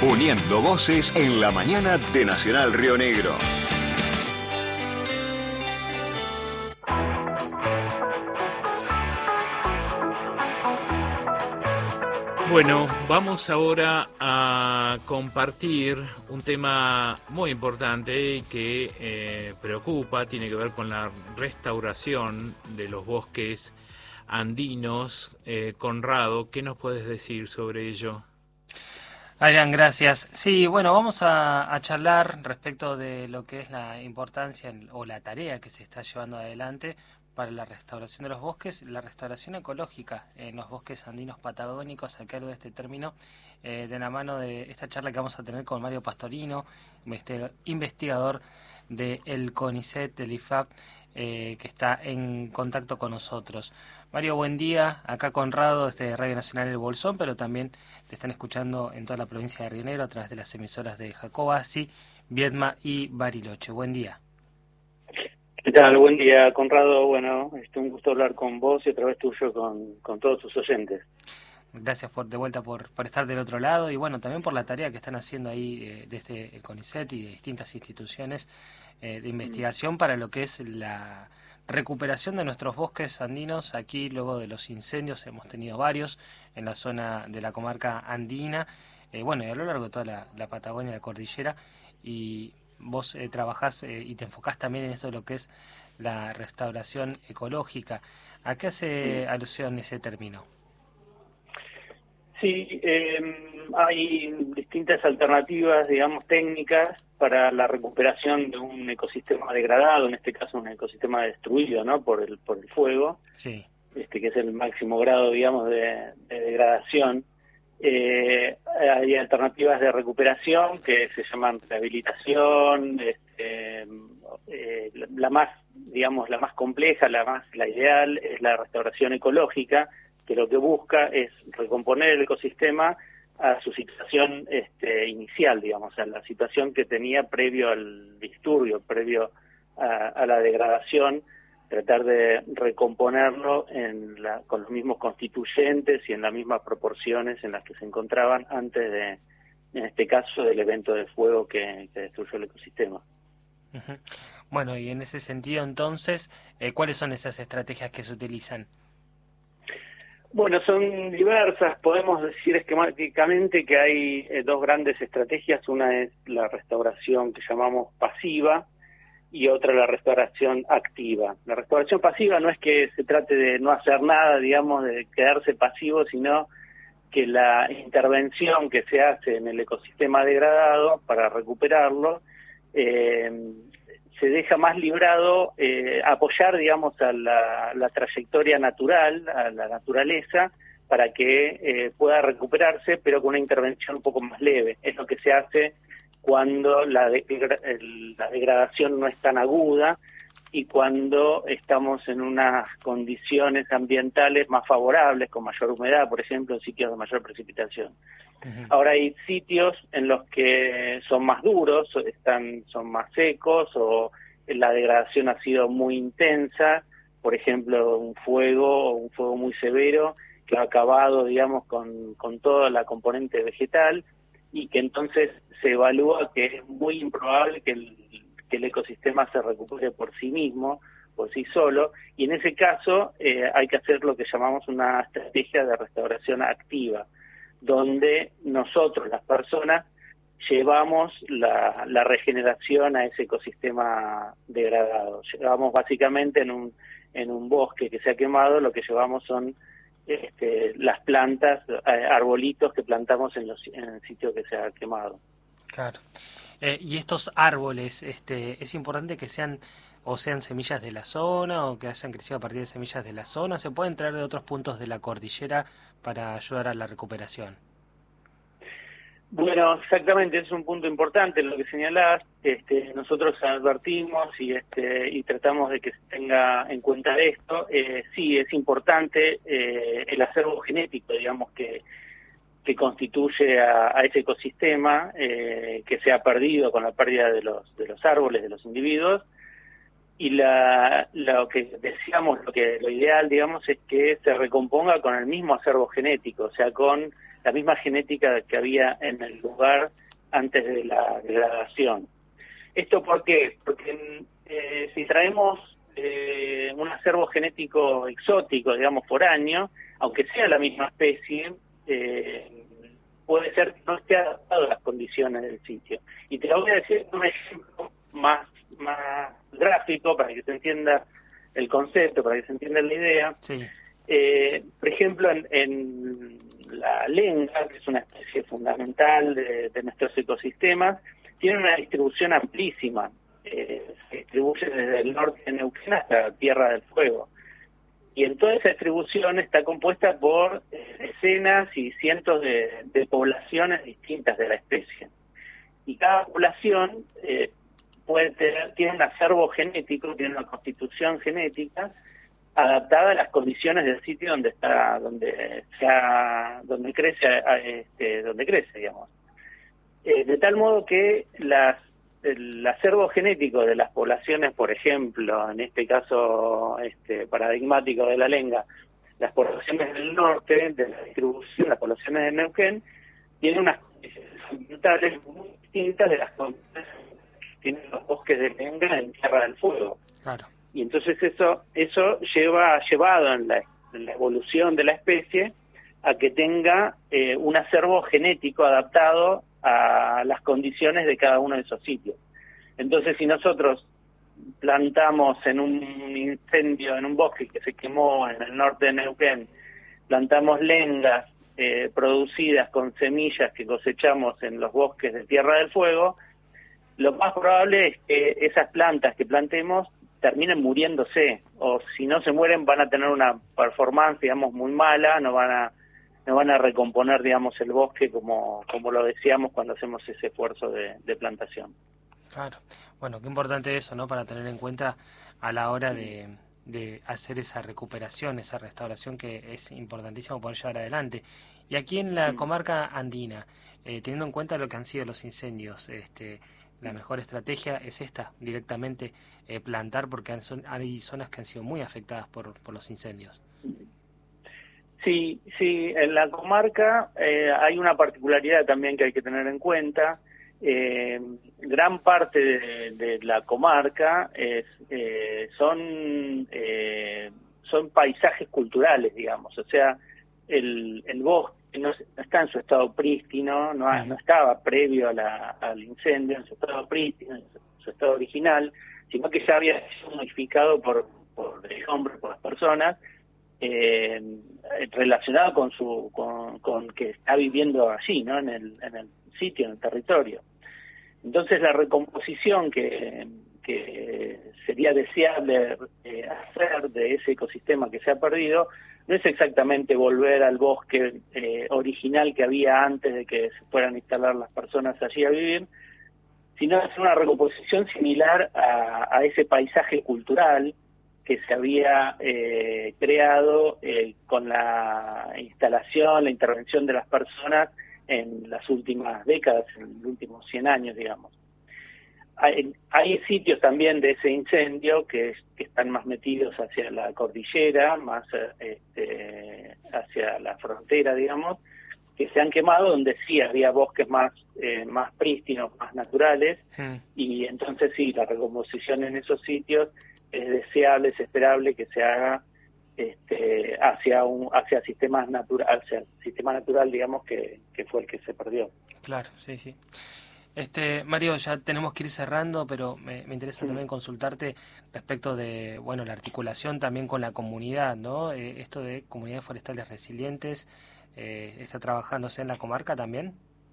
Uniendo voces en la mañana de Nacional Río Negro. Bueno, vamos ahora a compartir un tema muy importante que preocupa, tiene que ver con la restauración de los bosques andinos. Conrado, ¿qué nos puedes decir sobre ello? Adrián, gracias. Sí, bueno, vamos a charlar respecto de lo que es la importancia o la tarea que se está llevando adelante para la restauración de los bosques, la restauración ecológica en los bosques andinos patagónicos, a cargo de este término, de la mano de esta charla que vamos a tener con Mario Pastorino, investigador del CONICET, del IFAP, que está en contacto con nosotros. Mario, buen día. Acá Conrado desde Radio Nacional El Bolsón, pero también te están escuchando en toda la provincia de Río Negro a través de las emisoras de Jacobasi, Viedma y Bariloche. Buen día. ¿Qué tal? Buen día, Conrado. Bueno, un gusto hablar con vos y otra vez tuyo con todos tus oyentes. Gracias de vuelta por estar del otro lado y bueno, también por la tarea que están haciendo ahí desde el CONICET y de distintas instituciones de investigación para lo que es la recuperación de nuestros bosques andinos. Aquí, luego de los incendios, hemos tenido varios en la zona de la comarca andina, bueno, y a lo largo de toda la Patagonia, la cordillera, y vos trabajás y te enfocás también en esto de lo que es la restauración ecológica. ¿A qué hace alusión ese término? Sí, hay distintas alternativas, digamos, técnicas para la recuperación de un ecosistema degradado, en este caso un ecosistema destruido, ¿no? por el fuego, sí. Que es el máximo grado, digamos, de degradación. Hay alternativas de recuperación que se llaman rehabilitación, la más, digamos, la más compleja, la ideal es la restauración ecológica, que lo que busca es recomponer el ecosistema a su situación inicial, digamos, a la situación que tenía previo al disturbio, previo a la degradación, tratar de recomponerlo con los mismos constituyentes y en las mismas proporciones en las que se encontraban antes de, en este caso, del evento de fuego que destruyó el ecosistema. Uh-huh. Bueno, y en ese sentido, entonces, ¿cuáles son esas estrategias que se utilizan? Bueno, son diversas. Podemos decir esquemáticamente que hay dos grandes estrategias. Una es la restauración que llamamos pasiva y otra la restauración activa. La restauración pasiva no es que se trate de no hacer nada, digamos, de quedarse pasivo, sino que la intervención que se hace en el ecosistema degradado para recuperarlo se deja más librado apoyar, digamos, a la trayectoria natural, a la naturaleza, para que pueda recuperarse, pero con una intervención un poco más leve. Es lo que se hace cuando la degradación no es tan aguda y cuando estamos en unas condiciones ambientales más favorables, con mayor humedad, por ejemplo, en sitios de mayor precipitación. Uh-huh. Ahora hay sitios en los que son más duros, son más secos, o la degradación ha sido muy intensa, por ejemplo, un fuego muy severo que ha acabado, digamos, con toda la componente vegetal, y que entonces se evalúa que es muy improbable que el ecosistema se recupere por sí mismo, por sí solo, y en ese caso hay que hacer lo que llamamos una estrategia de restauración activa, donde nosotros, las personas, llevamos la regeneración a ese ecosistema degradado. Llevamos básicamente en un bosque que se ha quemado, lo que llevamos son las plantas, arbolitos que plantamos en el sitio que se ha quemado. Claro. Y estos árboles, ¿es importante que sean semillas de la zona o que hayan crecido a partir de semillas de la zona? ¿Se pueden traer de otros puntos de la cordillera para ayudar a la recuperación? Bueno, exactamente, es un punto importante lo que señalás. Nosotros advertimos y tratamos de que se tenga en cuenta esto. Sí, es importante el acervo genético, digamos, que constituye a ese ecosistema, que se ha perdido con la pérdida de los árboles, de los individuos. Y lo que decíamos, lo ideal, digamos, es que se recomponga con el mismo acervo genético, o sea, con la misma genética que había en el lugar antes de la degradación. ¿Esto por qué? Porque si traemos un acervo genético exótico, digamos, por año, aunque sea la misma especie, puede ser que no esté adaptado a las condiciones del sitio. Y te lo voy a decir un ejemplo más gráfico para que se entienda el concepto, para que se entienda la idea. Sí. Por ejemplo, en la lenga, que es una especie fundamental de nuestros ecosistemas, tiene una distribución amplísima. Se distribuye desde el norte de Neuquén hasta Tierra del Fuego. Y en toda esa distribución está compuesta por decenas y cientos de poblaciones distintas de la especie. Y cada población tiene un acervo genético, tiene una constitución genética adaptada a las condiciones del sitio donde crece, digamos. De tal modo que el acervo genético de las poblaciones, por ejemplo, en este caso paradigmático de la lenga, las poblaciones del norte, de la distribución, las poblaciones de Neuquén, tienen unas condiciones ambientales muy distintas de las condiciones que tienen los bosques de lenga en Tierra del Fuego. Claro. Y entonces eso ha llevado en la evolución de la especie a que tenga un acervo genético adaptado a las condiciones de cada uno de esos sitios. Entonces, si nosotros plantamos en un incendio, en un bosque que se quemó en el norte de Neuquén, plantamos lengas producidas con semillas que cosechamos en los bosques de Tierra del Fuego, lo más probable es que esas plantas que plantemos terminen muriéndose, o si no se mueren van a tener una performance, digamos, muy mala, no van a recomponer, digamos, el bosque como lo decíamos cuando hacemos ese esfuerzo de plantación. Claro. Bueno, qué importante eso, ¿no? Para tener en cuenta a la hora de hacer esa recuperación, esa restauración que es importantísimo poder llevar adelante. Y aquí en la comarca andina, teniendo en cuenta lo que han sido los incendios, la mejor estrategia es esta, directamente plantar, porque hay zonas que han sido muy afectadas por los incendios. Sí, en la comarca hay una particularidad también que hay que tener en cuenta. Gran parte de la comarca son paisajes culturales, digamos, o sea, el bosque no está en su estado prístino, no estaba previo al incendio en su estado prístino, en su estado original, sino que ya había sido modificado por el hombre, por las personas, relacionado con que está viviendo allí, ¿no? En el sitio, en el territorio. Entonces la recomposición que sería deseable hacer de ese ecosistema que se ha perdido no es exactamente volver al bosque original que había antes de que se fueran a instalar las personas allí a vivir, sino hacer una recomposición similar a ese paisaje cultural que se había creado con la instalación, la intervención de las personas en las últimas décadas, en los últimos 100 años, digamos. Hay sitios también de ese incendio que están más metidos hacia la cordillera, más hacia la frontera, digamos, que se han quemado, donde sí había bosques más prístinos, más naturales, y entonces sí, la recomposición en esos sitios es deseable, es esperable que se haga hacia sistemas hacia el sistema natural, digamos, que fue el que se perdió. Claro, sí. Mario, ya tenemos que ir cerrando, pero me interesa también consultarte respecto de, la articulación también con la comunidad, ¿no? Esto de comunidades forestales resilientes, ¿está trabajándose en la comarca también?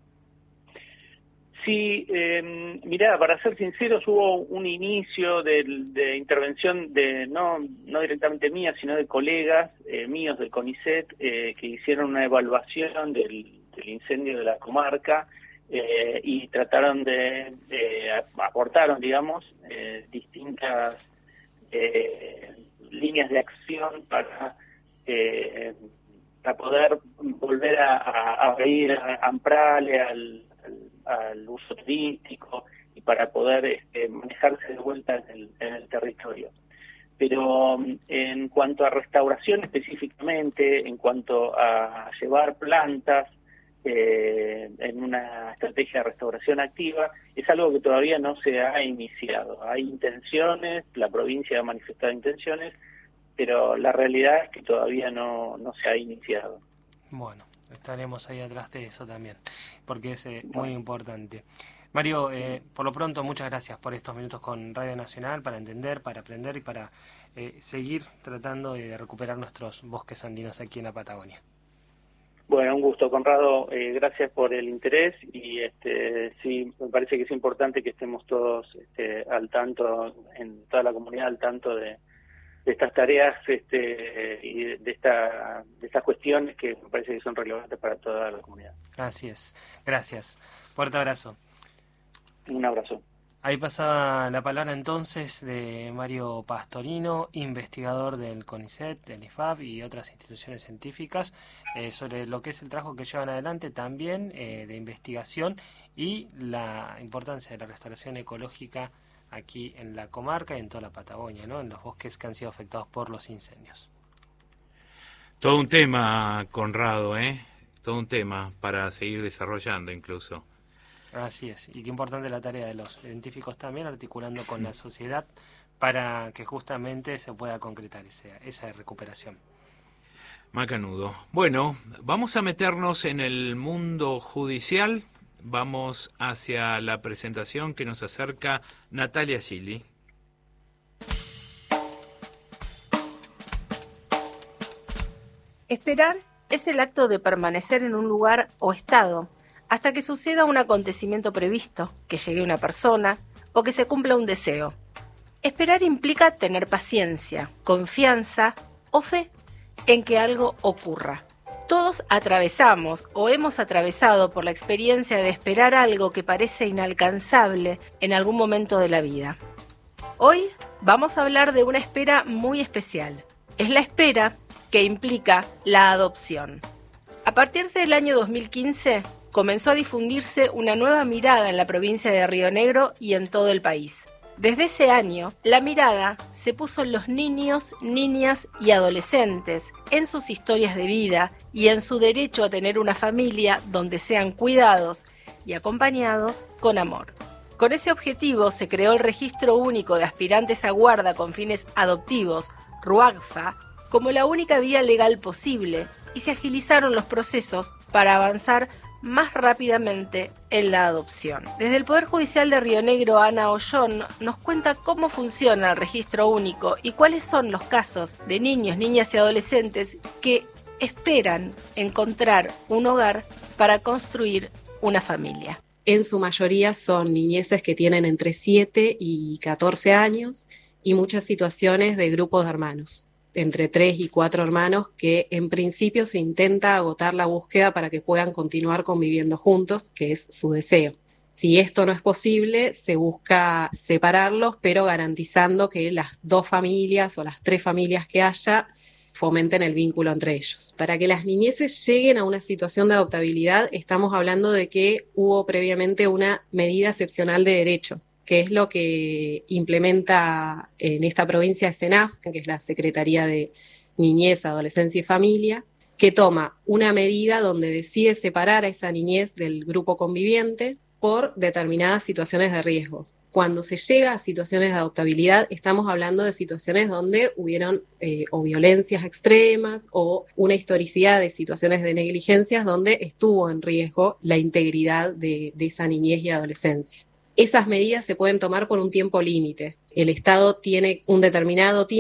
Sí, mirá, para ser sinceros, hubo un inicio de intervención no directamente mía, sino de colegas míos del CONICET que hicieron una evaluación del incendio de la comarca y trataron aportaron, digamos, distintas líneas de acción para poder volver a abrir Amprale al uso turístico y para poder manejarse de vuelta en el territorio. Pero en cuanto a restauración específicamente, en cuanto a llevar plantas en una estrategia de restauración activa, es algo que todavía no se ha iniciado. Hay intenciones, la provincia ha manifestado intenciones, pero la realidad es que todavía no se ha iniciado. Bueno, estaremos ahí atrás de eso también, porque es muy importante. Mario, por lo pronto, muchas gracias por estos minutos con Radio Nacional para entender, para aprender y para seguir tratando de recuperar nuestros bosques andinos aquí en la Patagonia. Bueno, un gusto, Conrado. Gracias por el interés y sí, me parece que es importante que estemos todos al tanto, en toda la comunidad, al tanto de estas tareas y de estas cuestiones que me parece que son relevantes para toda la comunidad. Así es. Gracias. Fuerte abrazo. Un abrazo. Ahí pasaba la palabra entonces de Mario Pastorino, investigador del CONICET, del IFAP y otras instituciones científicas, sobre lo que es el trabajo que llevan adelante también de investigación y la importancia de la restauración ecológica aquí en la comarca y en toda la Patagonia, ¿no? En los bosques que han sido afectados por los incendios. Todo un tema, Conrado, todo un tema para seguir desarrollando incluso. Así es, y qué importante la tarea de los científicos también, articulando con la sociedad para que justamente se pueda concretar esa recuperación. Macanudo. Bueno, vamos a meternos en el mundo judicial, vamos hacia la presentación que nos acerca Natalia Gili. Esperar es el acto de permanecer en un lugar o estado hasta que suceda un acontecimiento previsto, que llegue una persona o que se cumpla un deseo. Esperar implica tener paciencia, confianza o fe en que algo ocurra. Todos atravesamos o hemos atravesado por la experiencia de esperar algo que parece inalcanzable en algún momento de la vida. Hoy vamos a hablar de una espera muy especial. Es la espera que implica la adopción. A partir del año 2015, comenzó a difundirse una nueva mirada en la provincia de Río Negro y en todo el país. Desde ese año, la mirada se puso en los niños, niñas y adolescentes, en sus historias de vida y en su derecho a tener una familia donde sean cuidados y acompañados con amor. Con ese objetivo se creó el Registro Único de Aspirantes a Guarda con Fines Adoptivos, RUAGFA, como la única vía legal posible, y se agilizaron los procesos para avanzar más rápidamente en la adopción. Desde el Poder Judicial de Río Negro, Ana Ollón nos cuenta cómo funciona el registro único y cuáles son los casos de niños, niñas y adolescentes que esperan encontrar un hogar para construir una familia. En su mayoría son niñeces que tienen entre 7 y 14 años y muchas situaciones de grupos de hermanos, entre 3 y 4 hermanos, que en principio se intenta agotar la búsqueda para que puedan continuar conviviendo juntos, que es su deseo. Si esto no es posible, se busca separarlos, pero garantizando que las 2 familias o las 3 familias que haya fomenten el vínculo entre ellos. Para que las niñeces lleguen a una situación de adoptabilidad, estamos hablando de que hubo previamente una medida excepcional de derecho, que es lo que implementa en esta provincia SENAF, que es la Secretaría de Niñez, Adolescencia y Familia, que toma una medida donde decide separar a esa niñez del grupo conviviente por determinadas situaciones de riesgo. Cuando se llega a situaciones de adoptabilidad, estamos hablando de situaciones donde hubieron o violencias extremas o una historicidad de situaciones de negligencias donde estuvo en riesgo la integridad de esa niñez y adolescencia. Esas medidas se pueden tomar por un tiempo límite. El Estado tiene un determinado tiempo